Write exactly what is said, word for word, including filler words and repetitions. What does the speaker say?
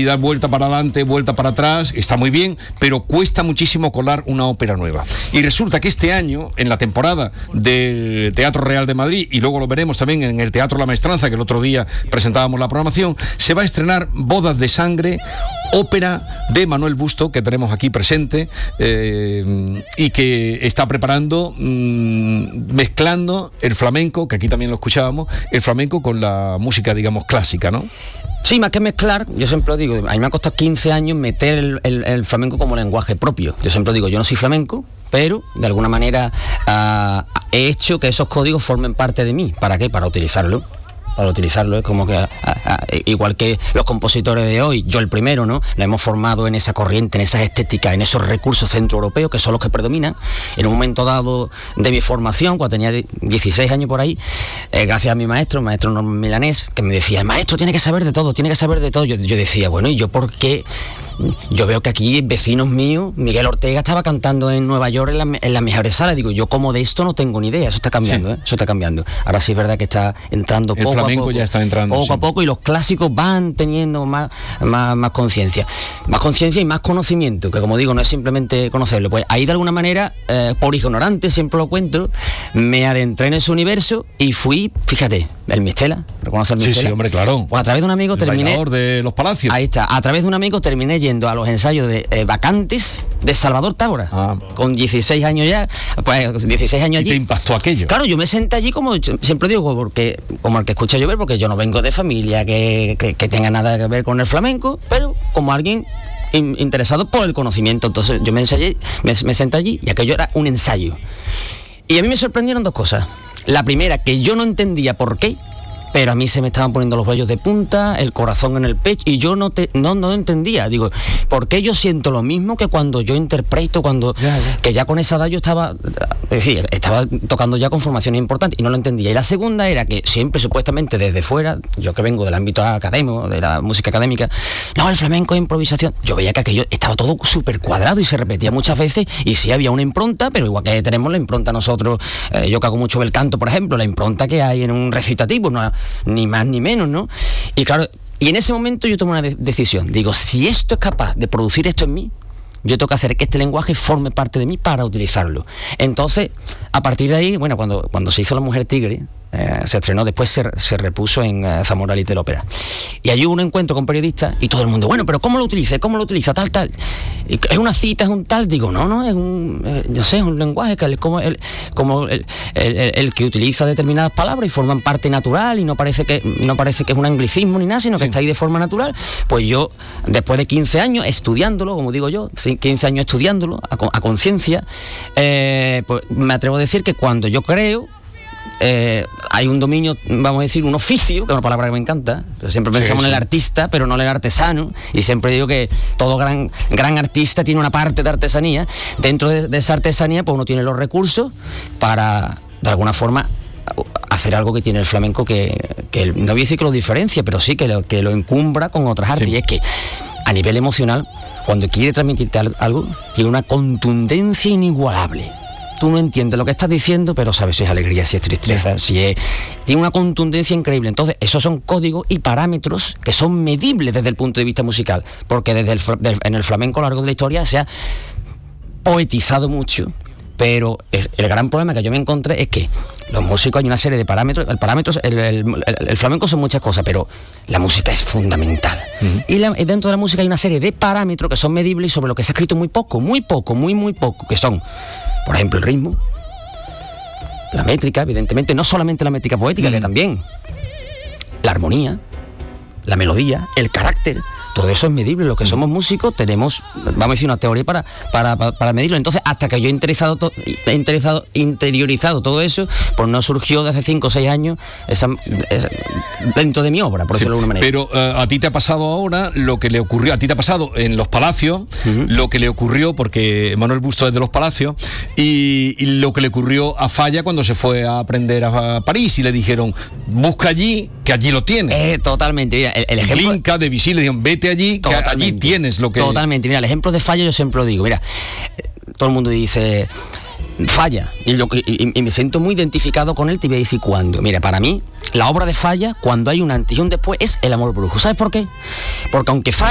y dar vuelta para adelante, vuelta para atrás, está muy bien, pero cuesta muchísimo colar una ópera nueva. Y resulta que este año, en la temporada del Teatro Real de Madrid, y luego lo veremos también en el Teatro La Maestranza, que el otro día presentábamos la programación, se va a estrenar Bodas de Sangre, ópera de Manuel Busto, que tenemos aquí presente, eh, y que está preparando, mmm, mezclando el flamenco, que aquí también lo escuchábamos, el flamenco con la música, digamos, clásica, ¿no? Sí, más que mezclar, yo siempre digo, a mí me ha costado quince años meter el, el, el flamenco como lenguaje propio. Yo siempre digo, yo no soy flamenco, pero de alguna manera uh, he hecho que esos códigos formen parte de mí. ¿Para qué? Para utilizarlo. Para utilizarlo, es como que a, a, a, igual que los compositores de hoy, yo el primero, ¿no? Nos hemos formado en esa corriente, en esas estéticas, en esos recursos centroeuropeos que son los que predominan. En un momento dado de mi formación, cuando tenía dieciséis años por ahí, eh, gracias a mi maestro, el maestro milanés, que me decía, el maestro tiene que saber de todo, tiene que saber de todo. Yo, yo decía, bueno, ¿y yo por qué? Yo veo que aquí vecinos míos, Miguel Ortega estaba cantando en Nueva York en, la, en las mejores salas. Digo, yo como de esto no tengo ni idea. Eso está cambiando, sí. ¿eh? Eso está cambiando. Ahora sí es verdad que está entrando el poco flamenco a poco. Ya está entrando. Poco sí. a poco, y los clásicos van teniendo más, más, más conciencia. Más conciencia y más conocimiento, que como digo, no es simplemente conocerlo. Pues ahí de alguna manera, eh, por ignorante, siempre lo cuento, me adentré en ese universo y fui, fíjate, el Mistela. ¿Reconoces el Mistela? Sí, sí, hombre, claro. Pues a través de un amigo el terminé... bailador de los Palacios. Ahí está. A través de un amigo terminé yendo a los ensayos de eh, Bacantes de Salvador Tábora. Ah. Con dieciséis años ya, pues dieciséis años allí. ¿Y te impactó aquello? Claro, yo me senté allí como, siempre digo, porque como el que escucha llover, porque yo no vengo de familia que, que, que tenga nada que ver con el flamenco, pero como alguien in, interesado por el conocimiento. Entonces yo me ensayé, me, me senté allí y aquello era un ensayo. Y a mí me sorprendieron dos cosas. La primera, que yo no entendía por qué, pero a mí se me estaban poniendo los vellos de punta, el corazón en el pecho, y yo no te, no, no entendía. Digo, ¿por qué yo siento lo mismo que cuando yo interpreto, cuando ya, ya. que ya con esa edad yo estaba, es decir, estaba tocando ya con formaciones importantes, y no lo entendía? Y la segunda era que siempre, supuestamente, desde fuera, yo que vengo del ámbito académico, de la música académica, no, el flamenco es improvisación. Yo veía que aquello estaba todo súper cuadrado y se repetía muchas veces, y sí había una impronta, pero igual que tenemos la impronta nosotros, eh, yo que hago mucho bel canto, por ejemplo, la impronta que hay en un recitativo, no ni más ni menos, ¿no? Y claro, y en ese momento yo tomo una de- decisión. Digo, si esto es capaz de producir esto en mí, yo tengo que hacer que este lenguaje forme parte de mí para utilizarlo. Entonces, a partir de ahí, bueno, cuando, cuando se hizo La Mujer Tigre, eh, se estrenó, después se, se repuso en uh, Zamora Little Ópera. Y allí hubo un encuentro con periodistas y todo el mundo, bueno, pero ¿cómo lo utiliza? ¿Cómo lo utiliza? Tal, tal. Y ¿es una cita? ¿Es un tal? Digo, no, no, es un, eh, yo sé, es un lenguaje que es como, el, como el, el, el, el que utiliza determinadas palabras y forman parte natural, y no parece que no parece que es un anglicismo ni nada, sino que sí. está ahí de forma natural. Pues yo, después de quince años estudiándolo, como digo yo, quince años estudiándolo a, a conciencia, eh, pues me atrevo a decir que cuando yo creo, Eh, hay un dominio, vamos a decir, un oficio, que es una palabra que me encanta. Siempre pensamos sí, sí. en el artista, pero no en el artesano, y siempre digo que todo gran, gran artista tiene una parte de artesanía. Dentro de, de esa artesanía, pues uno tiene los recursos para, de alguna forma, hacer algo que tiene el flamenco que, que no voy a decir que lo diferencia, pero sí que lo, que lo encumbra con otras artes. Sí. Y es que a nivel emocional, cuando quiere transmitirte algo, tiene una contundencia inigualable. Tú no entiendes lo que estás diciendo, pero sabes si es alegría, si es tristeza, si es... Tiene una contundencia increíble. Entonces, esos son códigos y parámetros que son medibles desde el punto de vista musical, porque desde el, del, en el flamenco a lo largo de la historia se ha poetizado mucho, pero es, el gran problema que yo me encontré es que los músicos hay una serie de parámetros, el parámetros, el, el, el, el flamenco son muchas cosas, pero la música es fundamental. Uh-huh. Y, la, y dentro de la música hay una serie de parámetros que son medibles y sobre lo que se ha escrito muy poco, muy poco, muy, muy poco, que son, por ejemplo, el ritmo, la métrica, evidentemente, no solamente la métrica poética, uh-huh. que también, la armonía, la melodía, el carácter. Todo eso es medible. Los que somos músicos tenemos, vamos a decir, una teoría para, para, para, para medirlo. Entonces, hasta que yo he interesado, to, he interesado, interiorizado todo eso, pues no surgió de hace cinco o seis años esa, esa, dentro de mi obra, por sí, decirlo de alguna manera. Pero uh, a ti te ha pasado ahora lo que le ocurrió, a ti te ha pasado en Los Palacios, uh-huh. lo que le ocurrió, porque Manuel Busto es de Los Palacios, y, y lo que le ocurrió a Falla cuando se fue a aprender a, a París y le dijeron, busca allí, que allí lo tienes. Eh, totalmente. Mira, el, el ejemplo... Linca de Visí le dijeron, vete allí, que allí tienes lo que... Totalmente, mira, el ejemplo de Falla yo siempre lo digo, mira, todo el mundo dice Falla, y, yo, y, y me siento muy identificado con él, te voy a decir cuándo. Mira, para mí, la obra de Falla, cuando hay un antes y un después, es El amor brujo. ¿Sabes por qué? Porque aunque Falla